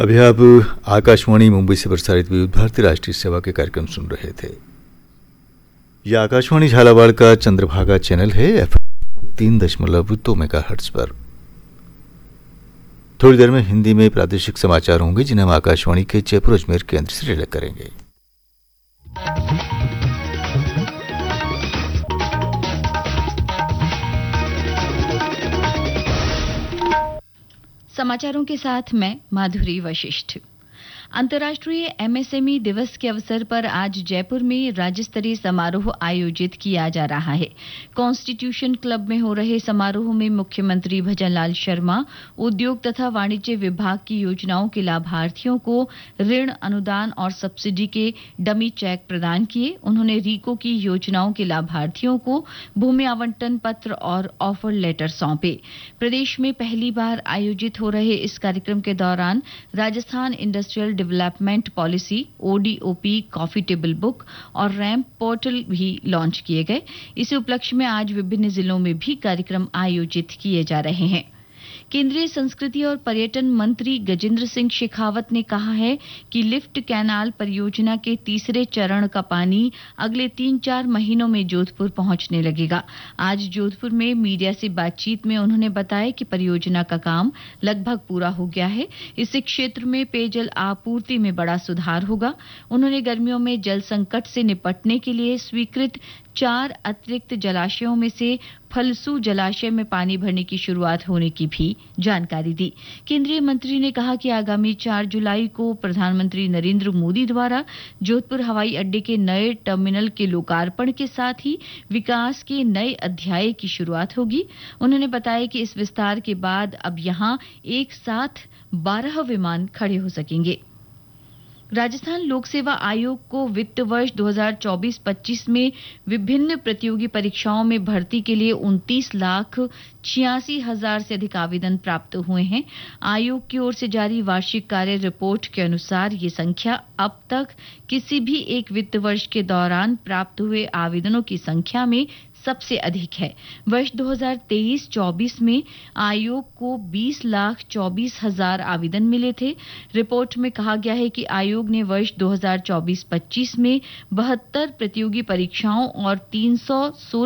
अभी आप आकाशवाणी मुंबई से प्रसारित विविध भारती राष्ट्रीय सेवा के कार्यक्रम सुन रहे थे। यह आकाशवाणी झालावाड़ का चंद्रभागा चैनल है, FM 3.2 मेगाहर्ट्ज पर। थोड़ी देर में हिंदी में प्रादेशिक समाचार होंगे, जिन्हें हम आकाशवाणी के जयपुर अजमेर केंद्र से रिले करेंगे। समाचारों के साथ मैं माधुरी वशिष्ठ। अंतर्राष्ट्रीय एमएसएमई दिवस के अवसर पर आज जयपुर में राज्य स्तरीय समारोह आयोजित किया जा रहा है। कॉन्स्टिट्यूशन क्लब में हो रहे समारोह में मुख्यमंत्री भजनलाल शर्मा उद्योग तथा वाणिज्य विभाग की योजनाओं के लाभार्थियों को ऋण, अनुदान और सब्सिडी के डमी चेक प्रदान किए। उन्होंने रीको की योजनाओं के लाभार्थियों को भूमि आवंटन पत्र और ऑफर लेटर सौंपे। प्रदेश में पहली बार आयोजित हो रहे इस कार्यक्रम के दौरान Rajasthan industrial development policy, ODOP, coffee table book और रैंप पोर्टल भी लॉन्च किए गए। इसी उपलक्ष्य में आज विभिन्न जिलों में भी कार्यक्रम आयोजित किए जा रहे हैं। केंद्रीय संस्कृति और पर्यटन मंत्री गजेंद्र सिंह शेखावत ने कहा है कि लिफ्ट कैनाल परियोजना के तीसरे चरण का पानी अगले 3-4 महीनों में जोधपुर पहुंचने लगेगा। आज जोधपुर में मीडिया से बातचीत में उन्होंने बताया कि परियोजना का काम लगभग पूरा हो गया है। इससे क्षेत्र में पेयजल आपूर्ति में बड़ा सुधार होगा। उन्होंने गर्मियों में जल संकट से निपटने के लिए स्वीकृत 4 अतिरिक्त जलाशयों में से फलसू जलाशय में पानी भरने की शुरुआत होने की भी जानकारी दी। केंद्रीय मंत्री ने कहा कि आगामी 4 जुलाई को प्रधानमंत्री नरेंद्र मोदी द्वारा जोधपुर हवाई अड्डे के नए टर्मिनल के लोकार्पण के साथ ही विकास के नए अध्याय की शुरुआत होगी। उन्होंने बताया कि इस विस्तार के बाद अब यहां एक साथ 12 विमान खड़े हो सकेंगे। राजस्थान लोक सेवा आयोग को वित्त वर्ष 2024-25 में विभिन्न प्रतियोगी परीक्षाओं में भर्ती के लिए 29,86,000 से अधिक आवेदन प्राप्त हुए हैं। आयोग की ओर से जारी वार्षिक कार्य रिपोर्ट के अनुसार ये संख्या अब तक किसी भी एक वित्त वर्ष के दौरान प्राप्त हुए आवेदनों की संख्या में सबसे अधिक है। वर्ष 2023-24 में आयोग को 20,24,000 आवेदन मिले थे। रिपोर्ट में कहा गया है कि आयोग ने वर्ष 2024-25 में 72 प्रतियोगी परीक्षाओं और 316